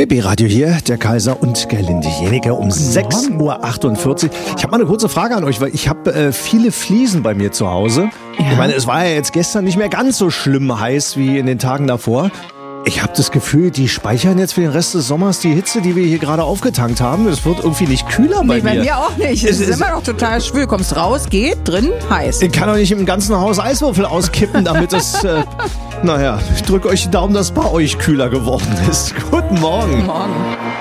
BB Radio hier, der Kaiser und Gerlinde Jenike um 6.48 Uhr. Ich habe mal eine kurze Frage an euch, weil ich habe viele Fliesen bei mir zu Hause. Ja. Ich meine, es war ja jetzt gestern nicht mehr ganz so schlimm heiß wie in den Tagen davor. Ich habe das Gefühl, die speichern jetzt für den Rest des Sommers die Hitze, die wir hier gerade aufgetankt haben. Es wird irgendwie nicht kühler bei mir. Bei mir auch nicht. Es ist immer noch total schwül. Kommst raus, geht, drin, heiß. Ich kann doch nicht im ganzen Haus Eiswürfel auskippen, damit es... naja, ich drücke euch die Daumen, dass es bei euch kühler geworden ist. Guten Morgen. Guten Morgen.